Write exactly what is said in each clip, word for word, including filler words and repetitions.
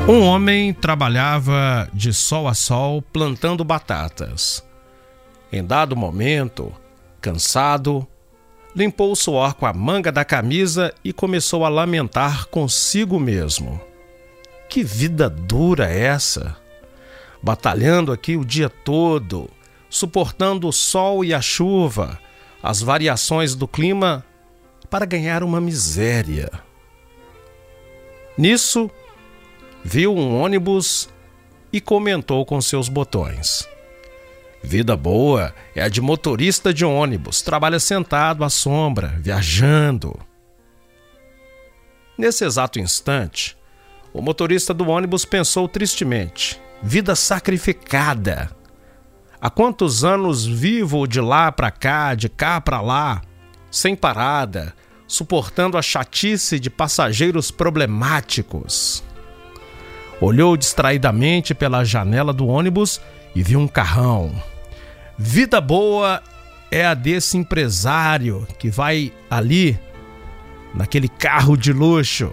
Um homem trabalhava de sol a sol plantando batatas. Em dado momento, cansado, limpou o suor com a manga da camisa e começou a lamentar consigo mesmo. Que vida dura essa! Batalhando aqui o dia todo, suportando o sol e a chuva, as variações do clima, para ganhar uma miséria. Nisso, viu um ônibus e comentou com seus botões: vida boa é a de motorista de ônibus, trabalha sentado à sombra, viajando. Nesse exato instante, o motorista do ônibus pensou tristemente: vida sacrificada. Há quantos anos vivo de lá para cá, de cá para lá, sem parada, suportando a chatice de passageiros problemáticos. Olhou distraidamente pela janela do ônibus e viu um carrão. Vida boa é a desse empresário que vai ali, naquele carro de luxo.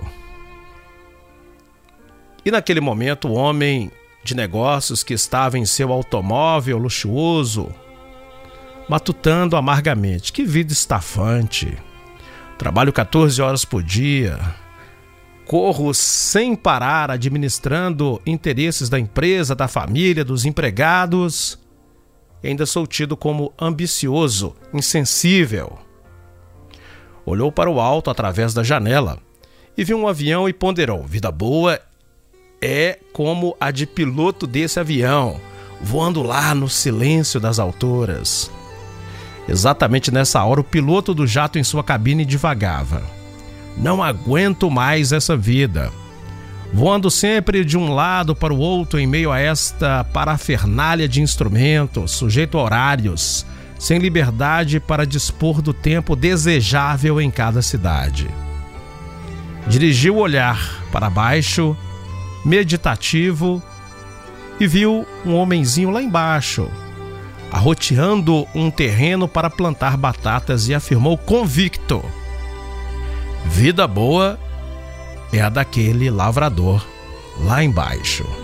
E naquele momento o homem de negócios que estava em seu automóvel luxuoso, matutando amargamente: que vida estafante. Trabalho quatorze horas por dia. Corro sem parar administrando interesses da empresa, da família, dos empregados. E ainda sou tido como ambicioso, insensível. Olhou para o alto através da janela e viu um avião e ponderou: vida boa é como a de piloto desse avião, voando lá no silêncio das alturas. Exatamente nessa hora, o piloto do jato em sua cabine divagava: não aguento mais essa vida. Voando sempre de um lado para o outro em meio a esta parafernália de instrumentos, sujeito a horários, sem liberdade para dispor do tempo desejável em cada cidade. Dirigiu o olhar para baixo, meditativo, e viu um homenzinho lá embaixo, arroteando um terreno para plantar batatas, e afirmou convicto: vida boa é a daquele lavrador lá embaixo.